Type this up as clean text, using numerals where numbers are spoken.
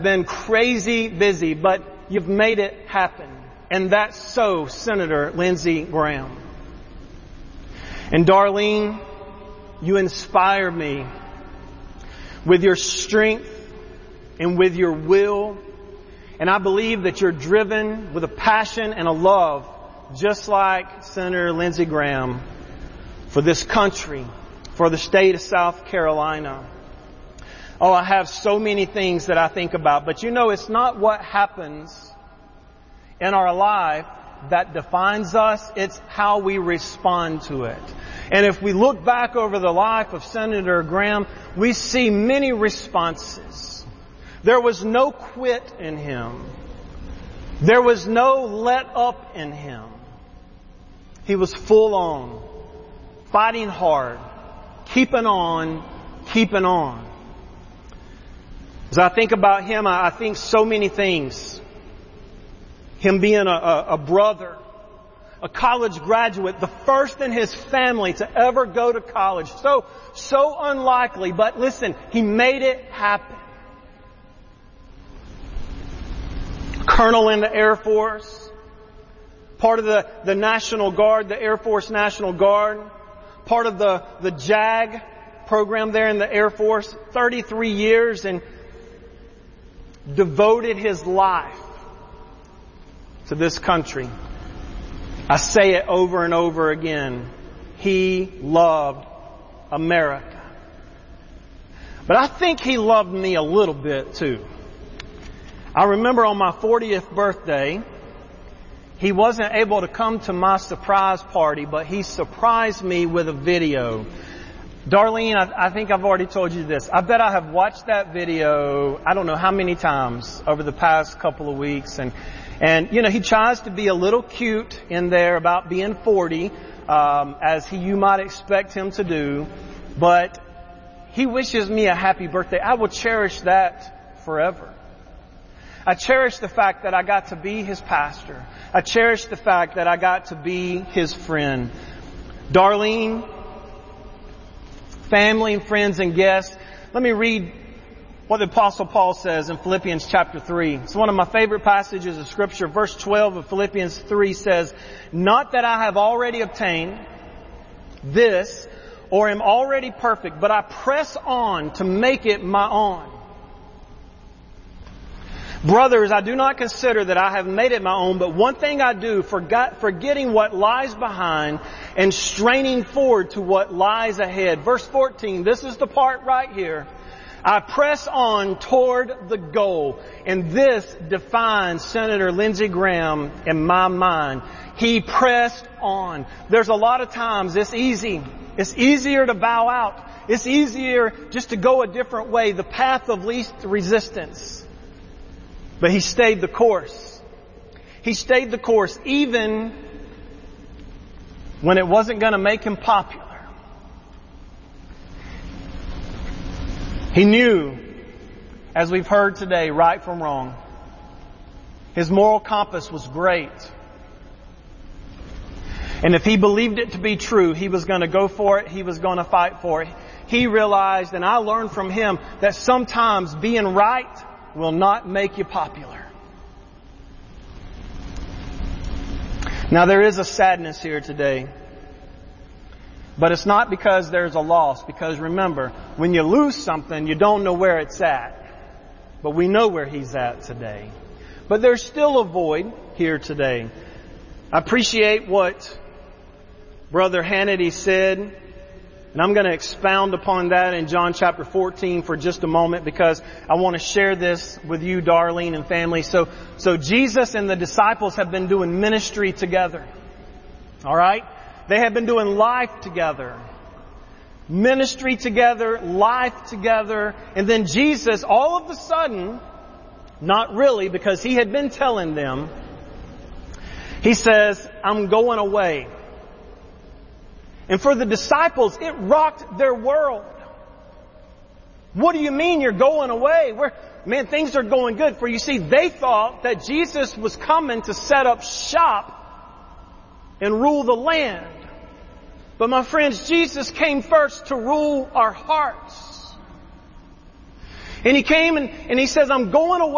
been crazy busy, but you've made it happen. And that's so, Senator Lindsey Graham. And Darlene, you inspire me with your strength and with your will. And I believe that you're driven with a passion and a love, just like Senator Lindsey Graham, for this country, for the state of South Carolina. Oh, I have so many things that I think about. But you know, it's not what happens in our life that defines us. It's how we respond to it. And if we look back over the life of Senator Graham, we see many responses. There was no quit in him. There was no let up in him. He was full on, fighting hard, keeping on, keeping on. As I think about him, I think so many things. Him being a brother, a college graduate, the first in his family to ever go to college. So unlikely, but listen, he made it happen. Colonel in the Air Force, part of the National Guard, the Air Force National Guard, part of the JAG program there in the Air Force, 33 years, and devoted his life to this country. I say it over and over again. He loved America. But I think he loved me a little bit too. I remember on my 40th birthday, he wasn't able to come to my surprise party, but he surprised me with a video. Darlene, I think I've already told you this. I bet I have watched that video, I don't know how many times over the past couple of weeks. And you know, he tries to be a little cute in there about being 40, as you might expect him to do. But he wishes me a happy birthday. I will cherish that forever. I cherish the fact that I got to be his pastor. I cherish the fact that I got to be his friend. Darlene, family and friends and guests, let me read what the Apostle Paul says in Philippians chapter 3. It's one of my favorite passages of Scripture. Verse 12 of Philippians 3 says, "Not that I have already obtained this or am already perfect, but I press on to make it my own. Brothers, I do not consider that I have made it my own, but one thing I do, forgetting what lies behind and straining forward to what lies ahead." Verse 14, this is the part right here. "I press on toward the goal." And this defines Senator Lindsey Graham in my mind. He pressed on. There's a lot of times it's easy. It's easier to bow out. It's easier just to go a different way, the path of least resistance. But he stayed the course. He stayed the course even when it wasn't going to make him popular. He knew, as we've heard today, right from wrong. His moral compass was great. And if he believed it to be true, he was going to go for it. He was going to fight for it. He realized, and I learned from him, that sometimes being right will not make you popular. Now there is a sadness here today. But it's not because there's a loss. Because remember, when you lose something, you don't know where it's at. But we know where he's at today. But there's still a void here today. I appreciate what Brother Hannity said. And I'm going to expound upon that in John chapter 14 for just a moment, because I want to share this with you, Darlene and family. So Jesus and the disciples have been doing ministry together. All right? They have been doing life together. Ministry together, life together. And then Jesus, all of a sudden, not really, because he had been telling them, he says, "I'm going away." And for the disciples, it rocked their world. What do you mean you're going away? Man, things are going good. For you see, they thought that Jesus was coming to set up shop and rule the land. But my friends, Jesus came first to rule our hearts. And he came and he says, "I'm going away."